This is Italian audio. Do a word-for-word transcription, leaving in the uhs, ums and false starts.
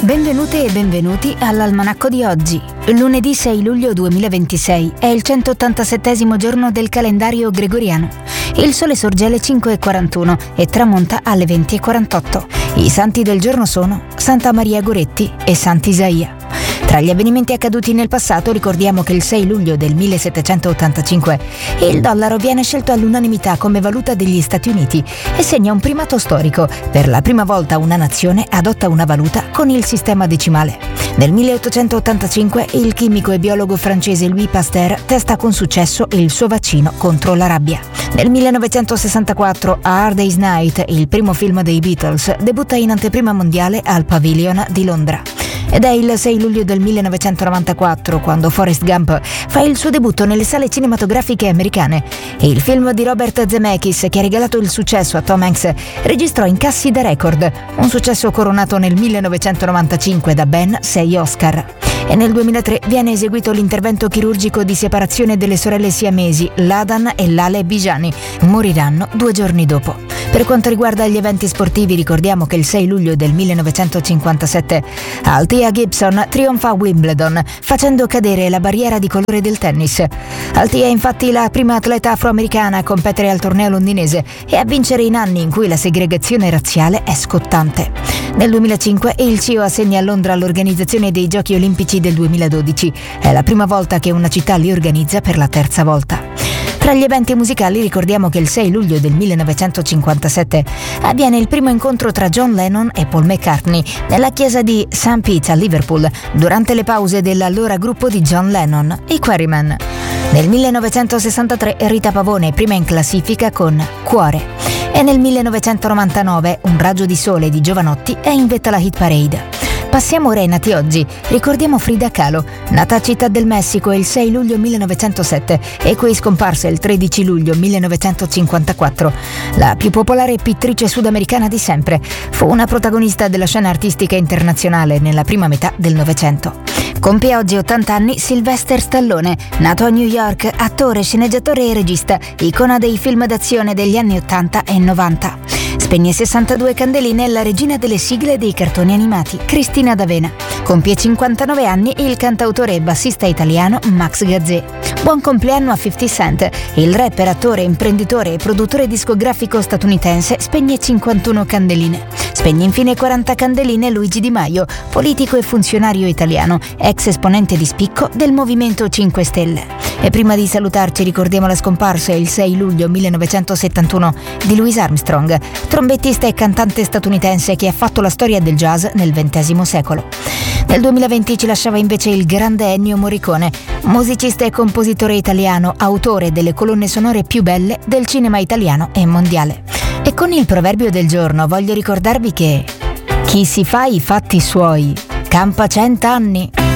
Benvenute e benvenuti all'Almanacco di oggi. Lunedì sei luglio duemilaventisei è il centottantasettesimo giorno del calendario gregoriano. Il sole sorge alle cinque e quarantuno e tramonta alle venti e quarantotto. I santi del giorno sono Santa Maria Goretti e Sant'Isaia. Tra gli avvenimenti accaduti nel passato ricordiamo che il sei luglio del millesettecentottantacinque il dollaro viene scelto all'unanimità come valuta degli Stati Uniti e segna un primato storico. Per la prima volta una nazione adotta una valuta con il sistema decimale. Nel milleottocentottantacinque il chimico e biologo francese Louis Pasteur testa con successo il suo vaccino contro la rabbia. Nel millenovecentosessantaquattro A Hard Day's Night, il primo film dei Beatles, debutta in anteprima mondiale al Pavilion di Londra. Ed è il sei luglio del millenovecentonovantaquattro quando Forrest Gump fa il suo debutto nelle sale cinematografiche americane e il film di Robert Zemeckis, che ha regalato il successo a Tom Hanks, registrò incassi da record, un successo coronato nel millenovecentonovantacinque da ben sei Oscar. E nel duemilatré viene eseguito l'intervento chirurgico di separazione delle sorelle siamesi Ladan e Lale Bijani. Moriranno due giorni dopo. Per quanto riguarda gli eventi sportivi, ricordiamo che il sei luglio del millenovecentocinquantasette Althea Gibson trionfa a Wimbledon facendo cadere la barriera di colore del tennis. Althea è infatti la prima atleta afroamericana a competere al torneo londinese e a vincere in anni in cui la segregazione razziale è scottante. Nel duemilacinque il C I O assegna a Londra l'organizzazione dei Giochi Olimpici del duemiladodici. È la prima volta che una città li organizza per la terza volta. Tra gli eventi musicali ricordiamo che il sei luglio del millenovecentocinquantasette avviene il primo incontro tra John Lennon e Paul McCartney nella chiesa di Saint Pete a Liverpool durante le pause dell'allora gruppo di John Lennon, i Quarrymen. Nel millenovecentosessantatré Rita Pavone è prima in classifica con Cuore e nel millenovecentonovantanove Un raggio di sole di Jovanotti è in vetta alla hit parade. Passiamo ora ai nati oggi. Ricordiamo Frida Kahlo, nata a Città del Messico il sei luglio millenovecentosette e qui scomparsa il tredici luglio millenovecentocinquantaquattro. La più popolare pittrice sudamericana di sempre, fu una protagonista della scena artistica internazionale nella prima metà del Novecento. Compie oggi ottanta anni Sylvester Stallone, nato a New York, attore, sceneggiatore e regista, icona dei film d'azione degli anni ottanta e novanta. Spegne sessantadue candeline la regina delle sigle dei cartoni animati, Cristina D'Avena. Compie cinquantanove anni il cantautore e bassista italiano Max Gazzè. Buon compleanno a fifty Cent, il rapper, attore, imprenditore e produttore discografico statunitense spegne cinquantuno candeline. Spegne infine quaranta candeline Luigi Di Maio, politico e funzionario italiano, ex esponente di spicco del Movimento cinque Stelle. E prima di salutarci ricordiamo la scomparsa il sei luglio millenovecentosettantuno di Louis Armstrong, trombettista e cantante statunitense che ha fatto la storia del jazz nel ventesimo secolo. Nel duemilaventi ci lasciava invece il grande Ennio Morricone, musicista e compositore italiano, autore delle colonne sonore più belle del cinema italiano e mondiale. E con il proverbio del giorno voglio ricordarvi che chi si fa i fatti suoi campa cent'anni.